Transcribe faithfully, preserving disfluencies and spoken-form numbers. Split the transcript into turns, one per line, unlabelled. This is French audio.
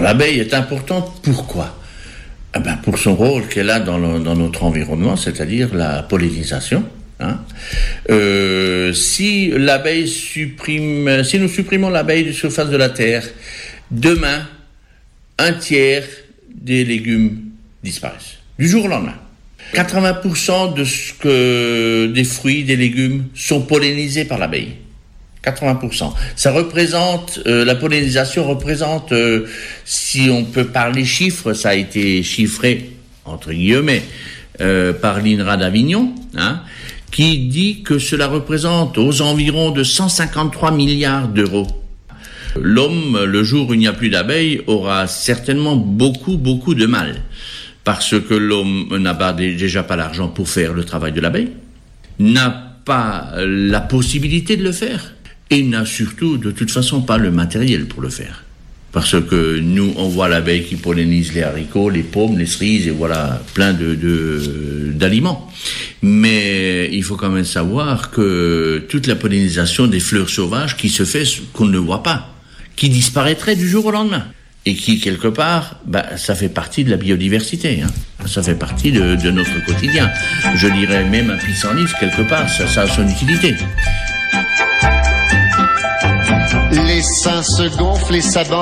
l'abeille est importante, pourquoi ? Eh ben pour son rôle qu'elle a dans, le, dans notre environnement, c'est-à-dire la pollinisation. Hein. Euh, si l'abeille supprime, si nous supprimons l'abeille de la surface de la terre, demain, un tiers des légumes disparaissent. Du jour au lendemain. quatre-vingts pour cent de ce que, des fruits, des légumes sont pollinisés par l'abeille. quatre-vingts pour cent. Ça représente, euh, la pollinisation représente, euh, si on peut parler chiffres, ça a été chiffré, entre guillemets, euh, par l'I N R A d'Avignon, hein, qui dit que cela représente aux environs de cent cinquante-trois milliards d'euros. L'homme, le jour où il n'y a plus d'abeilles, aura certainement beaucoup, beaucoup de mal. Parce que l'homme n'a pas, déjà pas l'argent pour faire le travail de l'abeille, n'a pas la possibilité de le faire, et n'a surtout, de toute façon, pas le matériel pour le faire. Parce que nous, on voit l'abeille qui pollinise les haricots, les pommes, les cerises, et voilà, plein de, de, d'aliments. Mais il faut quand même savoir que toute la pollinisation des fleurs sauvages qui se fait, qu'on ne voit pas, qui disparaîtrait du jour au lendemain. Et qui, quelque part, bah, ça fait partie de la biodiversité. Hein. Ça fait partie de, de notre quotidien. Je dirais même un pissenlit, quelque part, ça, ça a son utilité.
Les seins se gonflent et s'abattent.